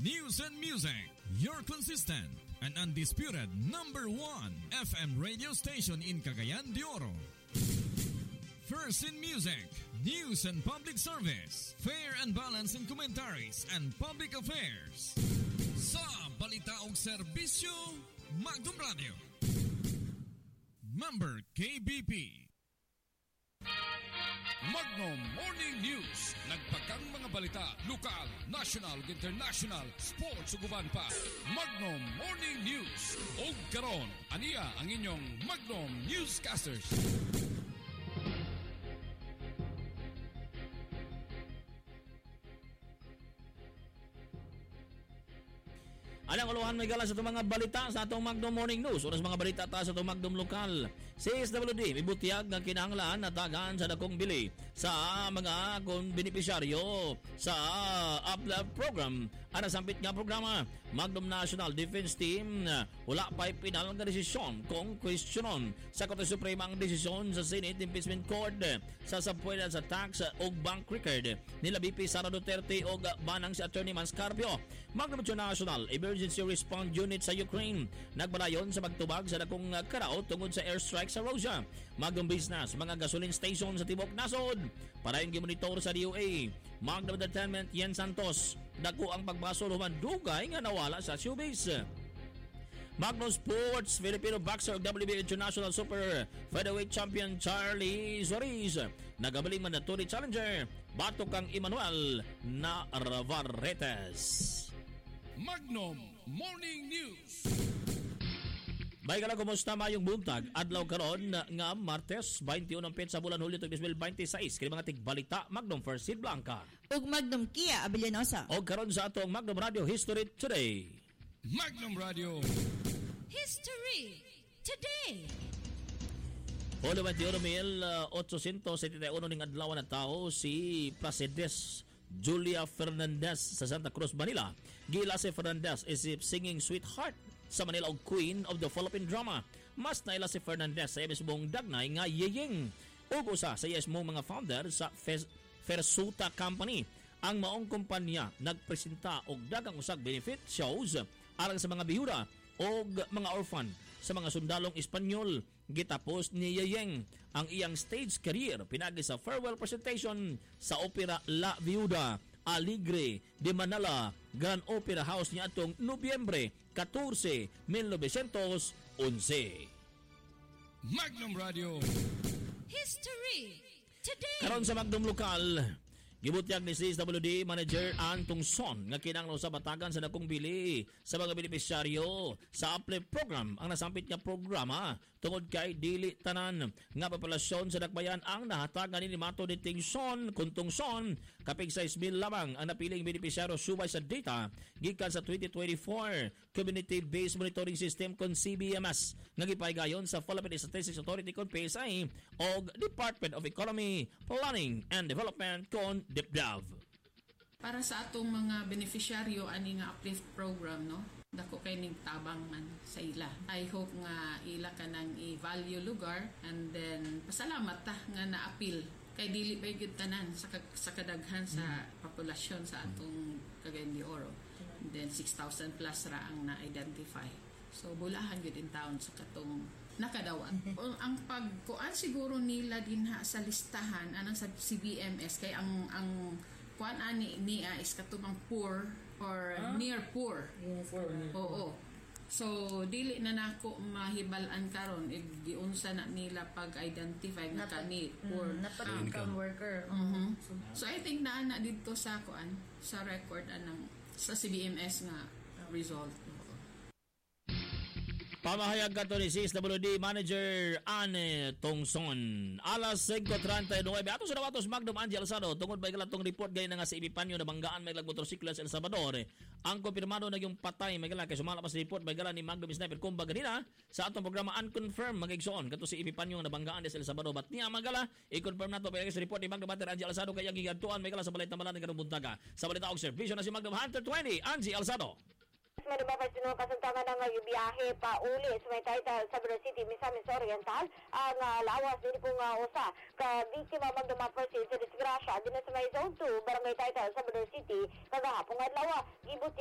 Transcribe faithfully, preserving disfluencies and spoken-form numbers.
news and music. Your consistent and undisputed number one F M radio station in Cagayan de Oro. First in music, news and public service, fair and balanced in commentaries and public affairs. Sa balita o serbisyo, Magdum Radio. Member K B P. Magnum Morning News. Nagpagang mga balita, lokal, national, international, sports uguban pa. Magnum Morning News. O karon, aniya ang inyong Magnum Newscasters. Alang uluhan may gala sa itong mga balita sa atong Magnum Morning News. Unas mga balita ta sa itong Magnum Lokal. C S W D, may butiyag ng kinahanglan na tagaan sa dakong bili sa mga kung benepisyaryo sa A P L A program. Ano sampit nga programa, Magnum National Defense Team, wala pa'y pinal nga desisyon kung questionon sa Korte Suprema ang desisyon sa Senate Impeachment Court sa sapuelan sa tax o bank record nila B P Sara Duterte o banang si Attorney Manscarpio. Magnum National Emergency Response Unit sa Ukraine nagbalayon sa pagtubag sa dakong karaot tungod sa airstrike sa Russia. Magnum Business, mga gasoline station sa Tibok Nasod para yung gimonitor sa D O A. Magnum Entertainment, Yen Santos, dako ang pagbaso human dugay nga nawala sa showbiz. Magnum Sports, Filipino boxer W B O International Super Featherweight Champion Charlie Suarez nagabaling mandatory challenger batok kang Emmanuel Navarretes. Magnum Morning News. Bay kala, kumusta mayong buntag? Adlaw karon nga Martes, twenty-one ang petsa bulan Hulyo twenty twenty-six. Kini mga tigbalita Magnum First Seed Blanca ug Magnum Kia Abellanosa. Og karon sa atong Magnum Radio History Today. Magnum Radio History Today. Hulyo twenty-one mil otsocentos setenta-uno ning adlaw na tao si Placides Julia Fernandez sa Santa Cruz, Manila. Gila si Fernandez isip singing Sweetheart sa Manila og Queen of the Philippine Drama. Mas naila si Fernandez sa mismong dagnay nga Yeyeng. Ug usa sa mismong mga founder sa Fes- Fersuta Company. Ang maong kumpanya nagpresenta og dagang usag benefit shows alang sa mga biyuda og mga orphan sa mga sundalong Espanyol. Gitapos ni Yeyeng ang iyang stage career pinagi sa farewell presentation sa Opera La Viuda Alegre de Manila Grand Opera House niya atong Nobyembre fourteen, nineteen eleven. Magnum Radio History Today. Karon sa Magnum Lokal, gibutyag ni C S W D Manager Antong Son nga kinahanglan sa batagan sa dakong bili sa mga benepisyaryo sa A P L A program. Ang nasampit nga programa tungod kay dili tanan nga populasyon sa dakbayan ang nahatagan ni Mato ni Tingson kuntong Son kapig six mil lamang ang napiling benepisyaryo subay sa data gikan sa twenty twenty-four Community Based Monitoring System kon C B M S nga gipahigayon sa Philippine Statistics Authority kon P S I og Department of Economy, Planning and Development kon D E P D A V. Para sa atong mga beneficiaryo ani nga uplift program, no, dako kay ning tabang man sa ila. I hope nga ila kanang i-value lugar and then pasalamat ta nga na-appeal kay dili pa gyud tanan sa sa kadaghan sa populasyon sa atong Cagayan de Oro. And then six thousand plus ra ang na-identify. So bulahan gyud in town sa katong nakadawat. Ang pagkuan siguro nila dinha sa listahan anang sa C B M S kay ang ang kuan ani niya is katubang poor or huh? near poor. Yung poor. Oo. So dili na nako mahibalan karon giunsa na nila pag-identify nga kani poor mm, napag-income worker. Uh-huh. So I think naa na dito sa kuan sa record anang sa C B M S nga result. Pamahayag kato ni C S W D Manager Anne Tongson. Alas five thirty-nine. Ato sa dawatos Magnum Angie Alzado. Tungod ba ikalatong report gaya na nga sa Ibipanyo na banggaan may lag motorsiklo sa El Salvador. Ang konfirmado na yung patay may gala kay sumala pa sa report may gala ni Magnum Sniper. Kumbaga nila sa atong programa unconfirmed magigsoon kato si Ibipanyo na banggaan sa El Salvador. Bat niya magala i-confirm nato pa sa report ni Magnum Hunter Angie Alzado kaya gigantuan may gala sa balay tambalan ng kanong buntaga. Sa balita og servisyo na si Magnum Hunter twenty Angie Alzado. May nababay sinuha kasuntangan ng uh, biyahe pa uli sa may title sa Sabado City, Misamis Oriental. Ang uh, lawas din pong uh, usa ka biktima magdumapersi sa disgrasya din sa may Zone two, Barangay Title, Sabado City, kagahapong adlaw. Gibuti